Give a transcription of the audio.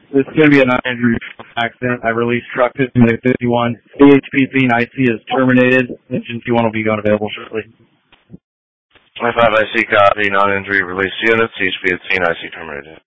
This is going to be a non-injury accident. I released truck 51. CHP IC is terminated. Engine T1 will be available shortly. 25 IC copy, non-injury release units, CHP IC terminated.